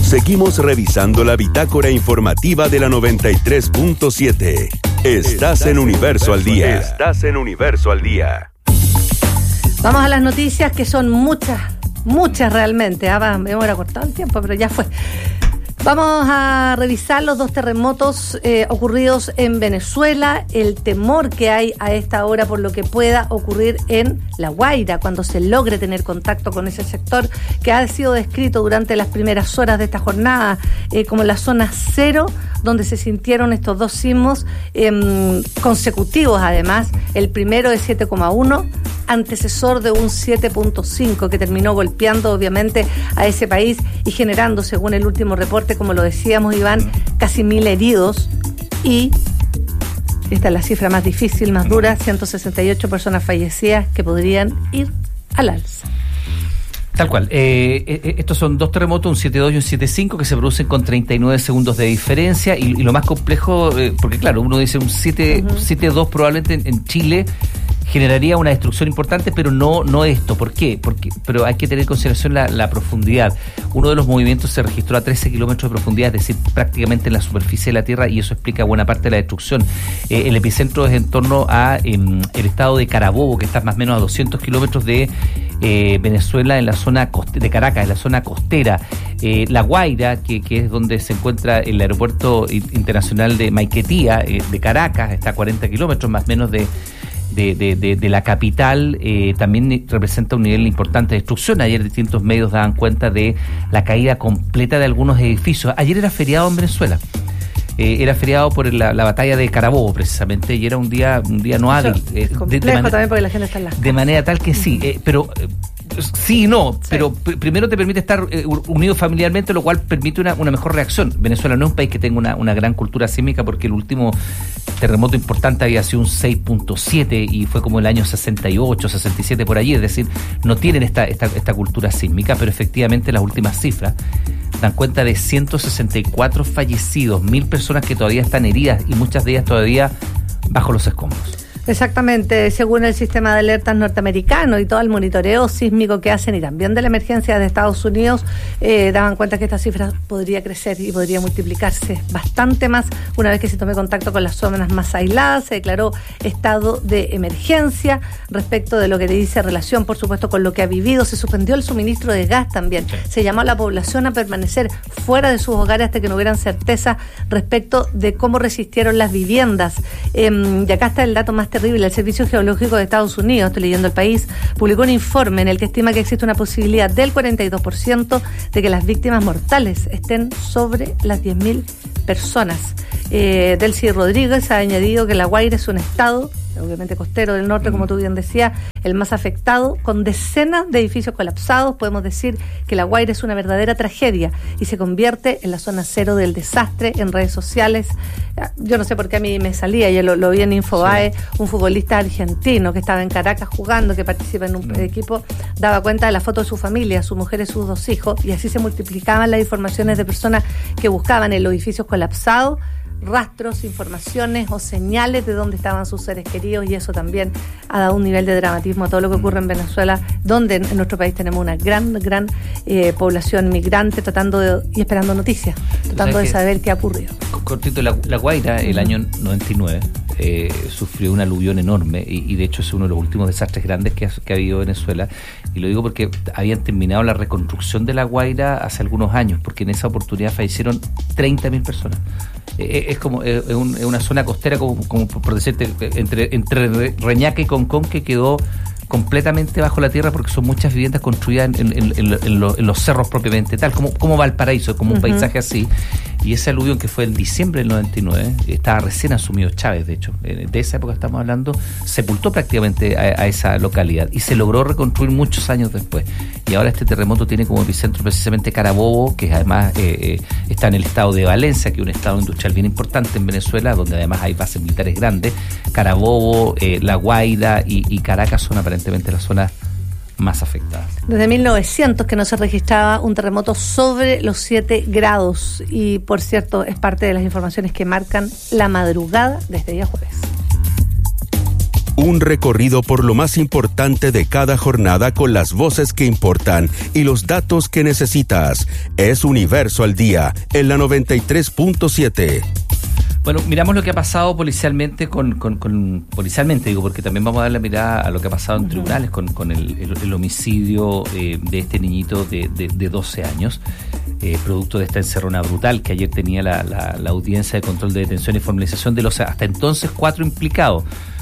Seguimos revisando la bitácora informativa de la 93.7. Estás en Universo al Día. Estás en Universo al Día. Vamos a las noticias, que son muchas realmente. Me hemos cortado el tiempo, pero ya fue. Vamos a revisar los 2 terremotos ocurridos en Venezuela, el temor que hay a esta hora por lo que pueda ocurrir en La Guaira, cuando se logre tener contacto con ese sector que ha sido descrito durante las primeras horas de esta jornada como la zona cero, donde se sintieron estos 2 sismos consecutivos. Además, el primero de 7,1, antecesor de un 7.5 que terminó golpeando obviamente a ese país y generando, según el último reporte, como lo decíamos, Iván, casi 1.000 heridos, y esta es la cifra más difícil, más dura, 168 personas fallecidas que podrían ir al alza. Tal cual. Estos son 2 terremotos, un 7.2 y un 7.5, que se producen con 39 segundos de diferencia. Y lo más complejo, porque claro, uno dice un 7.2 probablemente en Chile generaría una destrucción importante, pero no esto. ¿Por qué? Pero hay que tener en consideración la profundidad. Uno de los movimientos se registró a 13 kilómetros de profundidad, es decir, prácticamente en la superficie de la Tierra, y eso explica buena parte de la destrucción. El epicentro es en torno a el estado de Carabobo, que está más o menos a 200 kilómetros de Venezuela, en la zona de Caracas, en la zona costera. La Guaira, que es donde se encuentra el aeropuerto internacional de Maiquetía, de Caracas, está a 40 kilómetros más o menos de la capital, también representa un nivel importante de destrucción. Ayer distintos medios daban cuenta de la caída completa de algunos edificios. Ayer era feriado en Venezuela. Era feriado por la batalla de Carabobo, precisamente, y era un día no hábil. Es complejo también porque la gente está en las casas. De manera tal que sí, pero sí y no, sí. Pero primero te permite estar unido familiarmente, lo cual permite una mejor reacción. Venezuela no es un país que tenga una gran cultura sísmica, porque el último terremoto importante había sido un 6.7 y fue como el año 68, 67 por allí, es decir, no tienen esta cultura sísmica, pero efectivamente las últimas cifras dan cuenta de 164 fallecidos, 1.000 personas que todavía están heridas y muchas de ellas todavía bajo los escombros. Exactamente, según el sistema de alertas norteamericano y todo el monitoreo sísmico que hacen, y también de la emergencia de Estados Unidos, daban cuenta que esta cifra podría crecer y podría multiplicarse bastante más una vez que se tome contacto con las zonas más aisladas. Se declaró estado de emergencia respecto de lo que dice relación, por supuesto, con lo que ha vivido. Se suspendió el suministro de gas también. Se llamó a la población a permanecer fuera de sus hogares hasta que no hubieran certeza respecto de cómo resistieron las viviendas. Y acá está el dato más terrible. El Servicio Geológico de Estados Unidos, estoy leyendo El País, publicó un informe en el que estima que existe una posibilidad del 42% de que las víctimas mortales estén sobre las 10.000 personas. Delcy Rodríguez ha añadido que La Guaira es un estado, obviamente costero del norte, como tú bien decías, el más afectado, con decenas de edificios colapsados. Podemos decir que La Guaira es una verdadera tragedia y se convierte en la zona cero del desastre en redes sociales. Yo no sé por qué a mí me salía, ya lo vi en Infobae, sí. Un futbolista argentino que estaba en Caracas jugando, que participa en un equipo, daba cuenta de la foto de su familia, su mujer y sus 2 hijos, y así se multiplicaban las informaciones de personas que buscaban en los edificios colapsados rastros, informaciones o señales de dónde estaban sus seres queridos, y eso también ha dado un nivel de dramatismo a todo lo que ocurre en Venezuela, donde en nuestro país tenemos una gran población migrante y esperando noticias, tratando de saber qué ha ocurrido. Cortito, La Guaira, el año 99, sufrió un aluvión enorme y de hecho es uno de los últimos desastres grandes que ha habido en Venezuela, y lo digo porque habían terminado la reconstrucción de La Guaira hace algunos años, porque en esa oportunidad fallecieron 30.000 personas. Es como una zona costera, como por decirte, entre Reñaca y Concón, que quedó completamente bajo la tierra, porque son muchas viviendas construidas en los cerros propiamente tal, como Valparaíso, como un paisaje así. Y ese aluvión, que fue en diciembre del 99, estaba recién asumido Chávez, de hecho, de esa época estamos hablando, sepultó prácticamente a esa localidad y se logró reconstruir muchos años después. Y ahora este terremoto tiene como epicentro precisamente Carabobo, que además está en el estado de Valencia, que es un estado industrial bien importante en Venezuela, donde además hay bases militares grandes. Carabobo, La Guaira y Caracas son aparentemente las zonas más afectadas. Desde 1900 que no se registraba un terremoto sobre los 7 grados, y por cierto es parte de las informaciones que marcan la madrugada de este día jueves. Un recorrido por lo más importante de cada jornada con las voces que importan y los datos que necesitas. Es Universo al Día, en la 93.7. Bueno, miramos lo que ha pasado policialmente policialmente, digo, porque también vamos a dar la mirada a lo que ha pasado en tribunales con el homicidio de este niñito de 12 años, producto de esta encerrona brutal que ayer tenía la audiencia de control de detención y formalización de los hasta entonces 4 implicados.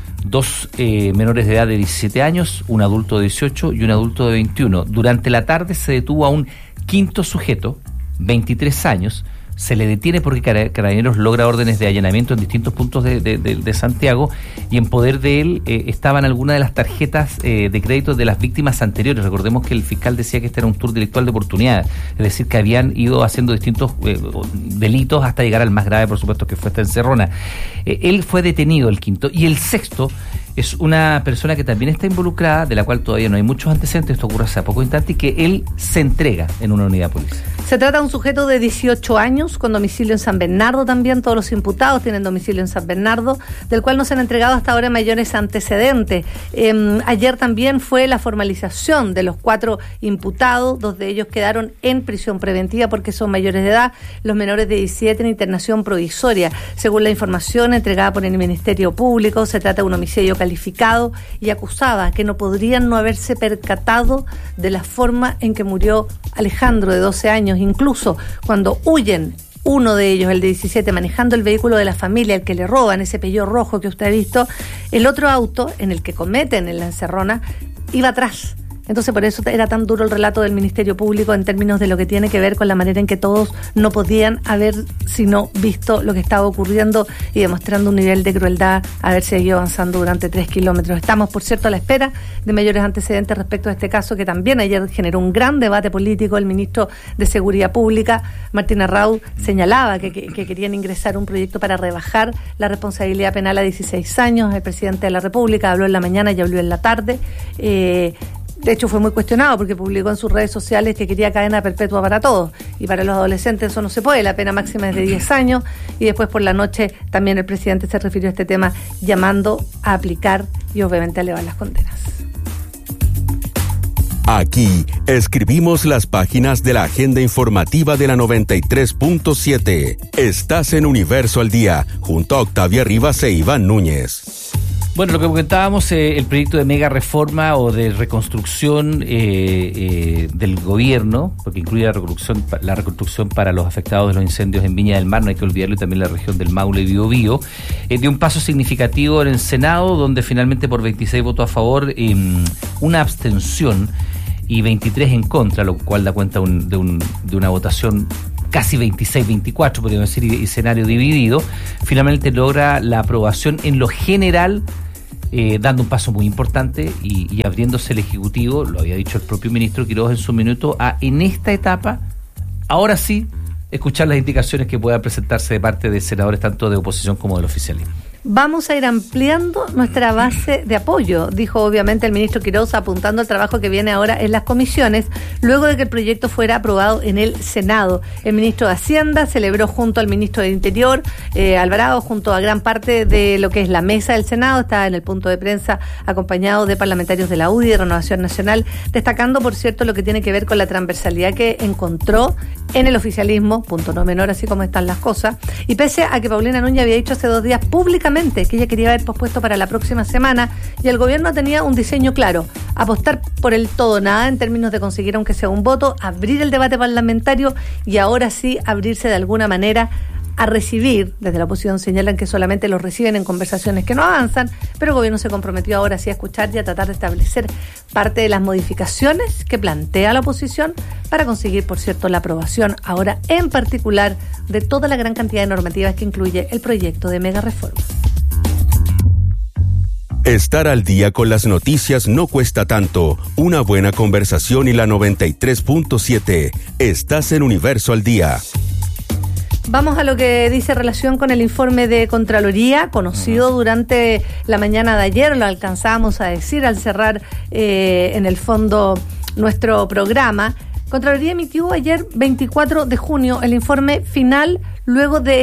2 menores de edad de 17 años, un adulto de 18 y un adulto de 21. Durante la tarde se detuvo a un quinto sujeto, 23 años, se le detiene porque Carabineros logra órdenes de allanamiento en distintos puntos de Santiago, y en poder de él estaban algunas de las tarjetas de crédito de las víctimas anteriores. Recordemos que el fiscal decía que este era un tour delictual de oportunidad, es decir, que habían ido haciendo distintos delitos hasta llegar al más grave, por supuesto, que fue esta encerrona. Él fue detenido, el quinto, y el sexto es una persona que también está involucrada, de la cual todavía no hay muchos antecedentes, esto ocurre hace poco instante, y que él se entrega en una unidad policial. Se trata de un sujeto de 18 años, con domicilio en San Bernardo también. Todos los imputados tienen domicilio en San Bernardo, del cual no se han entregado hasta ahora mayores antecedentes. Ayer también fue la formalización de los 4 imputados. 2 de ellos quedaron en prisión preventiva porque son mayores de edad. Los menores de 17 en internación provisoria. Según la información entregada por el Ministerio Público, se trata de un homicidio calificado y acusaba que no podrían no haberse percatado de la forma en que murió Alejandro, de 12 años. Incluso cuando huyen, uno de ellos, el de 17, manejando el vehículo de la familia, el que le roban, ese Peugeot rojo que usted ha visto, el otro auto en el que cometen en la encerrona iba atrás. Entonces, por eso era tan duro el relato del Ministerio Público en términos de lo que tiene que ver con la manera en que todos no podían haber sino visto lo que estaba ocurriendo y demostrando un nivel de crueldad, haber seguido avanzando durante 3 kilómetros. Estamos, por cierto, a la espera de mayores antecedentes respecto a este caso, que también ayer generó un gran debate político. El ministro de Seguridad Pública, Martín Arrau, señalaba que querían ingresar un proyecto para rebajar la responsabilidad penal a 16 años. El presidente de la República habló en la mañana y habló en la tarde. De hecho, fue muy cuestionado porque publicó en sus redes sociales que quería cadena perpetua para todos. Y para los adolescentes eso no se puede, la pena máxima es de 10 años. Y después por la noche también el presidente se refirió a este tema, llamando a aplicar y obviamente a elevar las condenas. Aquí escribimos las páginas de la agenda informativa de la 93.7. Estás en Universo al Día, junto a Octavia Rivas e Iván Núñez. Bueno, lo que comentábamos, el proyecto de mega reforma o de reconstrucción del gobierno, porque incluye la reconstrucción para los afectados de los incendios en Viña del Mar, no hay que olvidarlo, y también la región del Maule y Biobío, dio un paso significativo en el Senado, donde finalmente por 26 votos a favor, una abstención y 23 en contra, lo cual da cuenta de una votación casi 26-24, podríamos decir, y escenario dividido. Finalmente logra la aprobación en lo general, dando un paso muy importante y abriéndose el Ejecutivo, lo había dicho el propio ministro Quiroz en su minuto, en esta etapa, ahora sí, escuchar las indicaciones que puedan presentarse de parte de senadores tanto de oposición como del oficialismo. Vamos a ir ampliando nuestra base de apoyo, dijo obviamente el ministro Quiroz, apuntando al trabajo que viene ahora en las comisiones, luego de que el proyecto fuera aprobado en el Senado. El ministro de Hacienda celebró junto al ministro del Interior, Alvarado, junto a gran parte de lo que es la mesa del Senado, está en el punto de prensa acompañado de parlamentarios de la UDI, de Renovación Nacional, destacando, por cierto, lo que tiene que ver con la transversalidad que encontró en el oficialismo, punto no menor, así como están las cosas, y pese a que Paulina Núñez había dicho hace 2 días públicamente que ella quería haber pospuesto para la próxima semana, y el gobierno tenía un diseño claro: apostar por el todo nada en términos de conseguir aunque sea un voto, abrir el debate parlamentario y ahora sí abrirse de alguna manera a recibir. Desde la oposición señalan que solamente los reciben en conversaciones que no avanzan, pero el gobierno se comprometió ahora sí a escuchar y a tratar de establecer parte de las modificaciones que plantea la oposición para conseguir, por cierto, la aprobación ahora en particular de toda la gran cantidad de normativas que incluye el proyecto de mega reforma. Estar al día con las noticias no cuesta tanto. Una buena conversación y la 93.7. Estás en Universo al Día. Vamos a lo que dice relación con el informe de Contraloría, conocido durante la mañana de ayer, lo alcanzamos a decir al cerrar en el fondo nuestro programa. Contraloría emitió ayer, 24 de junio, el informe final luego de esta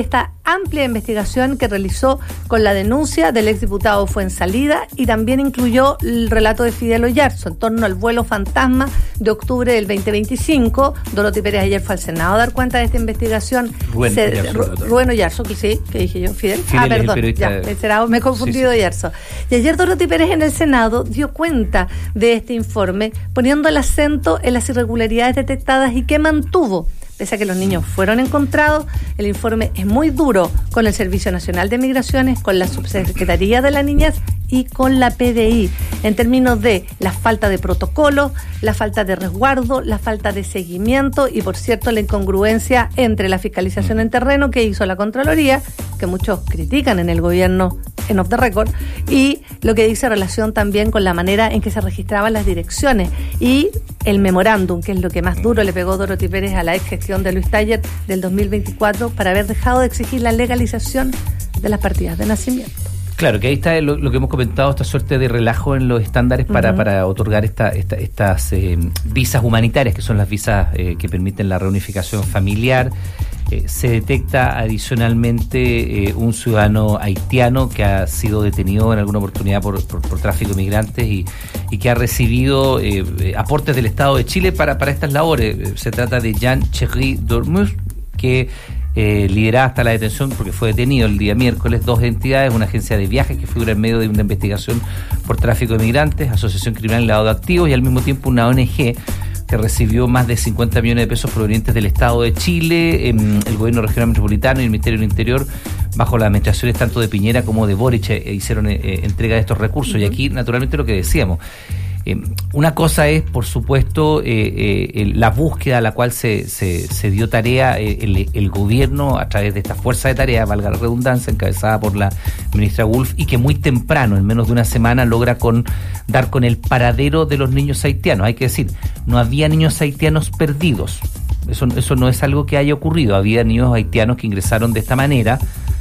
amplia investigación que realizó con la denuncia del exdiputado Fuenzalida y también incluyó el relato de Fidel Oyarzo en torno al vuelo fantasma de octubre del 2025. Dorothy Pérez ayer fue al Senado a dar cuenta de esta investigación. Rubén Oyarzo, que sí, que dije yo, Fidel. Perdón, ya, el Senado me he confundido, sí. Oyarzo. Y ayer Dorothy Pérez en el Senado dio cuenta de este informe, poniendo el acento en las irregularidades detectadas y que mantuvo. Pese a que los niños fueron encontrados, el informe es muy duro con el Servicio Nacional de Migraciones, con la Subsecretaría de la Niñez y con la PDI, en términos de la falta de protocolo, la falta de resguardo, la falta de seguimiento y, por cierto, la incongruencia entre la fiscalización en terreno que hizo la Contraloría, que muchos critican en el gobierno en off the record, y lo que dice relación también con la manera en que se registraban las direcciones y el memorándum, que es lo que más duro le pegó Dorothy Pérez a la ex gestión de Luis Taller del 2024 para haber dejado de exigir la legalización de las partidas de nacimiento. Claro, que ahí está lo que hemos comentado, esta suerte de relajo en los estándares para otorgar estas visas humanitarias, que son las visas que permiten la reunificación familiar. Se detecta adicionalmente un ciudadano haitiano que ha sido detenido en alguna oportunidad por tráfico de migrantes y que ha recibido aportes del Estado de Chile para estas labores. Se trata de Jean Thierry Dormus, que lideraba hasta la detención, porque fue detenido el día miércoles, 2 entidades, una agencia de viajes que figura en medio de una investigación por tráfico de migrantes, asociación criminal y lavado de activos, y al mismo tiempo una ONG que recibió más de 50 millones de pesos provenientes del Estado de Chile, el Gobierno Regional Metropolitano y el Ministerio del Interior, bajo las administraciones tanto de Piñera como de Boric, hicieron entrega de estos recursos. Y aquí, naturalmente, lo que decíamos, una cosa es, por supuesto, la búsqueda a la cual se dio tarea el gobierno a través de esta fuerza de tarea, valga la redundancia, encabezada por la ministra Wolf, y que muy temprano, en menos de una semana, logra dar con el paradero de los niños haitianos. Hay que decir, no había niños haitianos perdidos. Eso no es algo que haya ocurrido. Había niños haitianos que ingresaron de esta manera,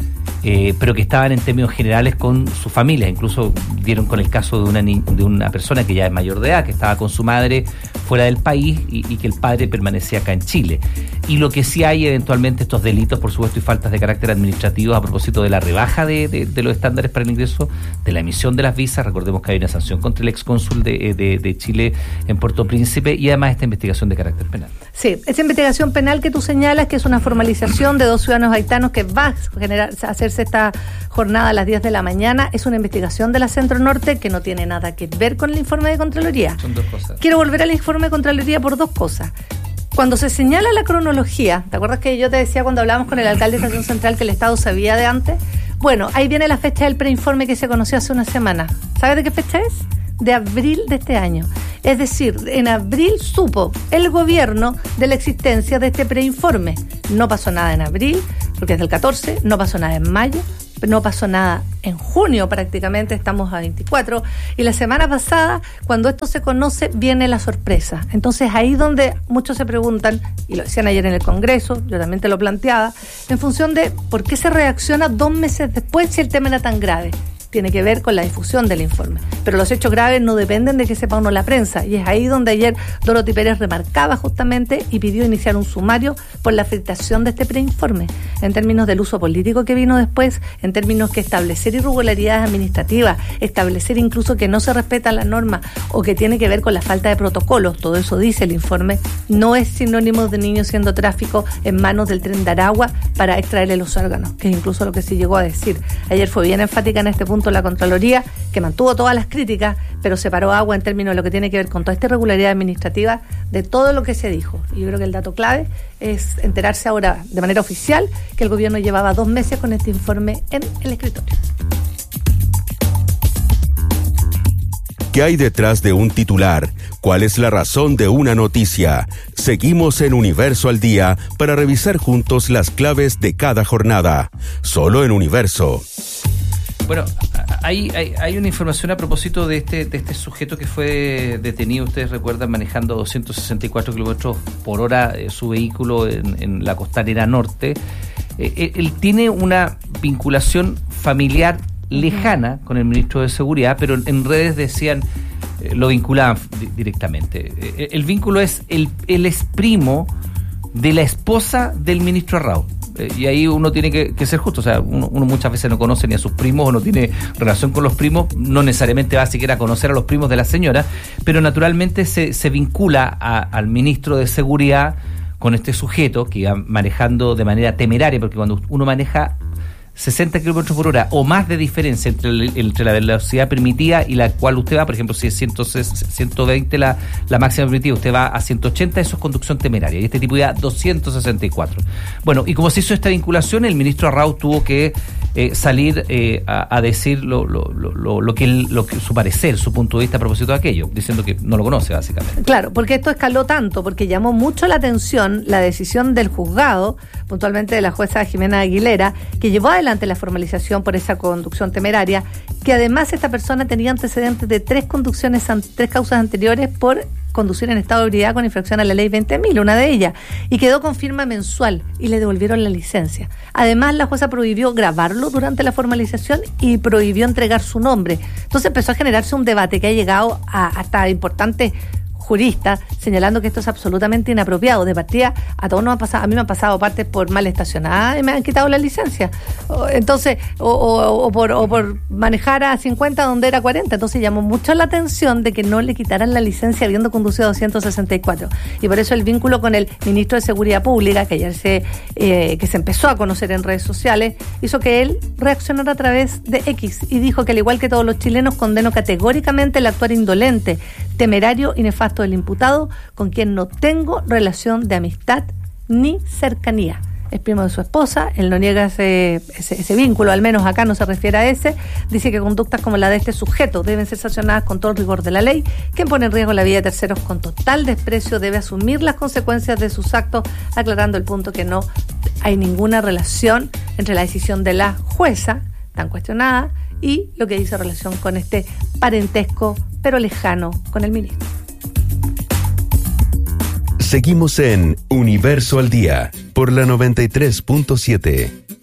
pero que estaban en términos generales con su familia. Incluso dieron con el caso de una persona que ya es mayor de edad, que estaba con su madre fuera del país y que el padre permanecía acá en Chile. Y lo que sí hay eventualmente estos delitos, por supuesto, y faltas de carácter administrativo a propósito de la rebaja de los estándares para el ingreso, de la emisión de las visas. Recordemos que hay una sanción contra el excónsul de Chile en Puerto Príncipe, y además esta investigación de carácter penal. Sí, esa investigación penal que tú señalas, que es una formalización de 2 ciudadanos haitanos que va a hacerse esta jornada a las 10 de la mañana, es una investigación de la Centro Norte que no tiene nada que ver con el informe de Contraloría. Son 2 cosas. Quiero volver al informe de Contraloría por 2 cosas. Cuando se señala la cronología, ¿te acuerdas que yo te decía cuando hablábamos con el alcalde de Estación Central que el Estado sabía de antes? Bueno, ahí viene la fecha del preinforme que se conoció hace una semana. ¿Sabes de qué fecha es? De abril de este año. Es decir, en abril supo el gobierno de la existencia de este preinforme. No pasó nada en abril, porque es del 14, no pasó nada en mayo, no pasó nada en junio prácticamente, estamos a 24, y la semana pasada, cuando esto se conoce, viene la sorpresa. Entonces ahí donde muchos se preguntan, y lo decían ayer en el Congreso, yo también te lo planteaba, en función de por qué se reacciona 2 meses después si el tema era tan grave. Tiene que ver con la difusión del informe. Pero los hechos graves no dependen de que sepa o no la prensa. Y es ahí donde ayer Dorothy Pérez remarcaba justamente y pidió iniciar un sumario por la filtración de este preinforme, en términos del uso político que vino después, en términos que establecer irregularidades administrativas, establecer incluso que no se respeta la norma o que tiene que ver con la falta de protocolos. Todo eso dice el informe. No es sinónimo de niños siendo tráfico en manos del Tren de Aragua para extraerle los órganos, que es incluso lo que se llegó a decir. Ayer fue bien enfática en este punto la Contraloría, que mantuvo todas las críticas, pero separó agua en términos de lo que tiene que ver con toda esta irregularidad administrativa de todo lo que se dijo. Y yo creo que el dato clave es enterarse ahora de manera oficial que el gobierno llevaba 2 meses con este informe en el escritorio. ¿Qué hay detrás de un titular? ¿Cuál es la razón de una noticia? Seguimos en Universo al Día para revisar juntos las claves de cada jornada. Solo en Universo. Bueno, hay una información a propósito de este sujeto que fue detenido, ustedes recuerdan, manejando 264 kilómetros por hora su vehículo en la costanera norte. Él tiene una vinculación familiar lejana con el ministro de Seguridad, pero en redes decían, lo vinculaban directamente. El vínculo es, él es primo de la esposa del ministro Arrau. y ahí uno tiene que ser justo. O sea, uno muchas veces no conoce ni a sus primos o no tiene relación con los primos, no necesariamente va siquiera a conocer a los primos de la señora, pero naturalmente se vincula al ministro de Seguridad con este sujeto que iba manejando de manera temeraria, porque cuando uno maneja 60 kilómetros por hora o más de diferencia entre la velocidad permitida y la cual usted va, por ejemplo, si es 120 la máxima permitida, usted va a 180, eso es conducción temeraria, y este tipo iba a 264. Bueno, y como se hizo esta vinculación, el ministro Arrauz tuvo que salir a decir lo que su parecer, su punto de vista a propósito de aquello, diciendo que no lo conoce, básicamente. Claro, porque esto escaló tanto, porque llamó mucho la atención la decisión del juzgado, puntualmente de la jueza Jimena Aguilera, que llevó adelante la formalización por esa conducción temeraria, que además esta persona tenía antecedentes de tres causas anteriores por conducir en estado de ebriedad con infracción a la ley 20.000, una de ellas, y quedó con firma mensual y le devolvieron la licencia. Además, la jueza prohibió grabarlo durante la formalización y prohibió entregar su nombre. Entonces empezó a generarse un debate que ha llegado hasta importantes juristas señalando que esto es absolutamente inapropiado. De partida, a todos nos ha pasado, a mí me han pasado partes por mal estacionada y me han quitado la licencia. Entonces, o por manejar a 50 donde era 40. Entonces llamó mucho la atención de que no le quitaran la licencia habiendo conducido 264. Y por eso el vínculo con el ministro de Seguridad Pública, que ayer que se empezó a conocer en redes sociales, hizo que él reaccionara a través de X y dijo que al igual que todos los chilenos condenó categóricamente el actuar indolente, temerario y nefasto del imputado, con quien no tengo relación de amistad ni cercanía. Es primo de su esposa, él no niega ese vínculo, al menos acá no se refiere a ese. Dice que conductas como la de este sujeto deben ser sancionadas con todo el rigor de la ley. Quien pone en riesgo la vida de terceros con total desprecio debe asumir las consecuencias de sus actos, aclarando el punto que no hay ninguna relación entre la decisión de la jueza, tan cuestionada, y lo que dice relación con este parentesco, pero lejano, con el ministro. Seguimos en Universo al Día por la 93.7.